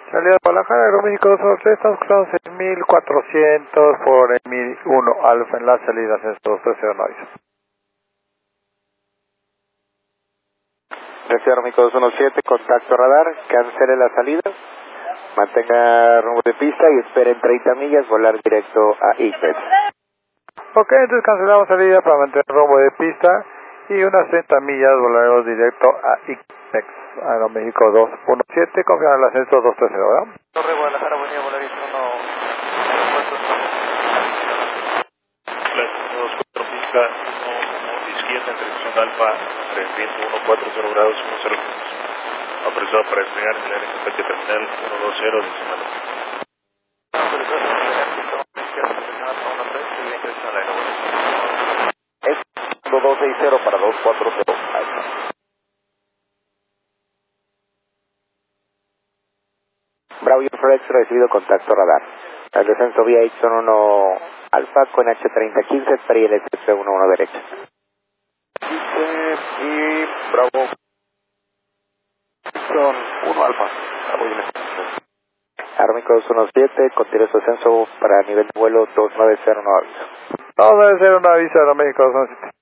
Salida de Guadalajara, Aeroméxico 213, estamos cruzando 6400 por el 1001 Alfa en la salida ascenso 230 Gracias, Aeroméxico 217, contacto radar, cancele la salida, mantenga rumbo de pista y espere en 30 millas, volar directo a IPEX. Ok, entonces cancelamos salida para mantener rumbo de pista y unas 30 millas volaremos directo a IPEX, Aeroméxico 217, confirmar el ascenso 230, ¿verdad? Torre Guadalajara, buen día, volar directo 2-4 pista, 1 izquierda, en dirección alfa, viento 140 grados, 10 minutos. Autorizado para despegar en el área de terminal 120 decimal. Es 1260 para 240 alfa. Bravo Infrared, recibido contacto radar. El descenso vía Ixon 1 alfa con H3015, espera y el S11 derecha. Y Bravo. Son 1 alfa. Aeroméxico 217, continúa su ascenso para nivel de vuelo 2901 alfa. Vamos a hacer una avisa a Aeroméxico 217.